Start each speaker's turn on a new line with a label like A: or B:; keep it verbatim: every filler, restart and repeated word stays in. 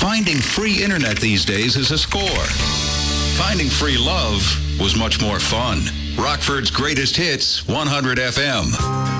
A: Finding free internet these days is a score. Finding free love was much more fun. Rockford's Greatest Hits, one hundred F M.